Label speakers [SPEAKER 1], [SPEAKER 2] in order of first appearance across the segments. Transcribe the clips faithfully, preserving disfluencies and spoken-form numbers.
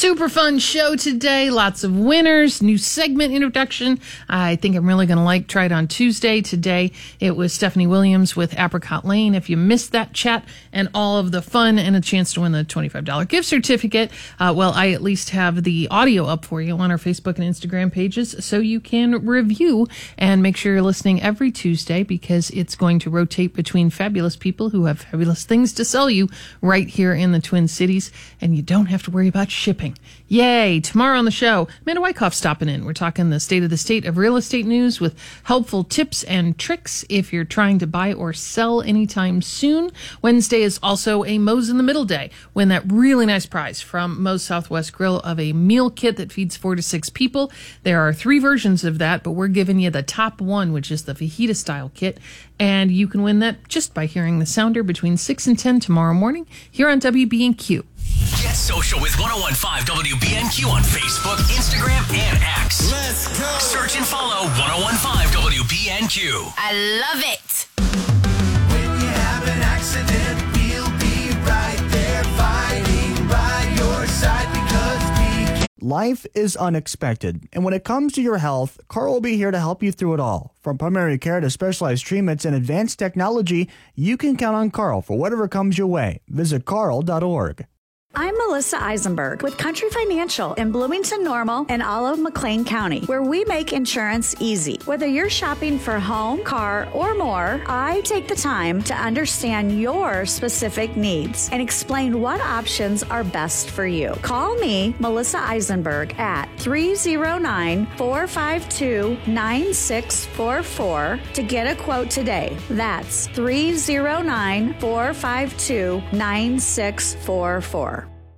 [SPEAKER 1] Super fun show today. Lots of winners. New segment introduction. I think I'm really going to like. Try it on Tuesday. Today it was Stephanie Williams with Apricot Lane. If you missed that chat and all of the fun and a chance to win the twenty-five dollars gift certificate, uh, well, I at least have the audio up for you on our Facebook and Instagram pages so you can review and make sure you're listening every Tuesday because it's going to rotate between fabulous people who have fabulous things to sell you right here in the Twin Cities, and you don't have to worry about shipping. Yay! Tomorrow on the show, Amanda Wyckoff stopping in. We're talking the state of the state of real estate news with helpful tips and tricks if you're trying to buy or sell anytime soon. Wednesday is also a Moe's in the Middle day. Win that really nice prize from Moe's Southwest Grill of a meal kit that feeds four to six people. There are three versions of that, but we're giving you the top one, which is the fajita style kit. And you can win that just by hearing the sounder between six and ten tomorrow morning here on W B N Q.
[SPEAKER 2] Get social with ten fifteen W B N Q on Facebook, Instagram, and X.
[SPEAKER 3] Let's go.
[SPEAKER 2] Search and follow ten fifteen W B N Q.
[SPEAKER 4] I love it.
[SPEAKER 3] When you have an accident, we'll be right there fighting by your side because we can.
[SPEAKER 5] Life is unexpected, and when it comes to your health, Carl will be here to help you through it all. From primary care to specialized treatments and advanced technology, you can count on Carl for whatever comes your way. Visit carl dot org.
[SPEAKER 6] I'm Melissa Eisenberg with Country Financial in Bloomington Normal and all of McLean County, where we make insurance easy. Whether you're shopping for home, car, or more, I take the time to understand your specific needs and explain what options are best for you. Call me, Melissa Eisenberg, at three oh nine, four five two, nine six four four to get a quote today. That's three oh nine, four five two, nine six four four.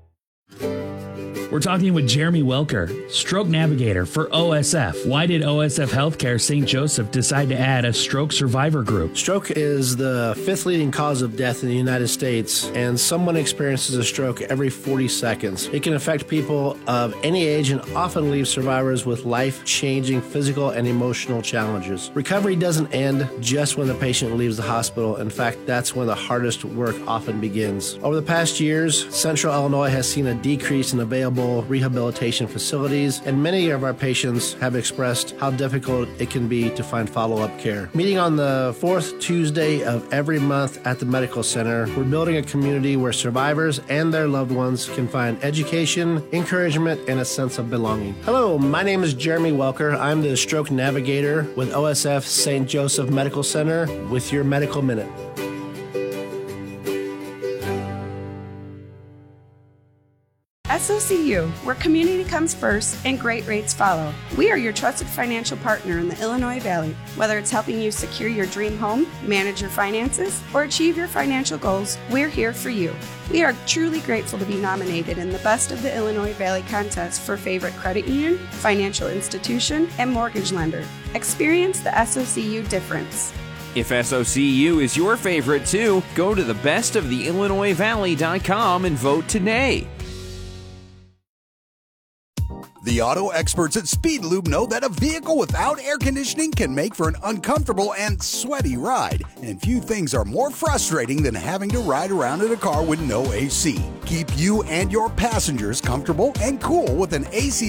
[SPEAKER 7] We're talking with Jeremy Welker, stroke navigator for O S F. Why did O S F Healthcare Saint Joseph decide to add a stroke survivor group?
[SPEAKER 8] Stroke is the fifth leading cause of death in the United States, and someone experiences a stroke every forty seconds. It can affect people of any age and often leave survivors with life-changing physical and emotional challenges. Recovery doesn't end just when the patient leaves the hospital. In fact, that's when the hardest work often begins. Over the past years, Central Illinois has seen a decrease in available rehabilitation facilities, and many of our patients have expressed how difficult it can be to find follow-up care. Meeting on the fourth Tuesday of every month at the Medical Center, we're building a community where survivors and their loved ones can find education, encouragement, and a sense of belonging. Hello, my name is Jeremy Welker. I'm the stroke navigator with O S F Saint Joseph Medical Center with your Medical Minute.
[SPEAKER 9] S O C U, where community comes first and great rates follow. We are your trusted financial partner in the Illinois Valley. Whether it's helping you secure your dream home, manage your finances, or achieve your financial goals, we're here for you. We are truly grateful to be nominated in the Best of the Illinois Valley contest for favorite credit union, financial institution, and mortgage lender. Experience the S O C U difference.
[SPEAKER 10] If S O C U is your favorite too, go to the best of the illinois valley dot com and vote today.
[SPEAKER 11] The auto experts at Speed Lube know that a vehicle without air conditioning can make for an uncomfortable and sweaty ride. And few things are more frustrating than having to ride around in a car with no A C. Keep you and your passengers comfortable and cool with an A C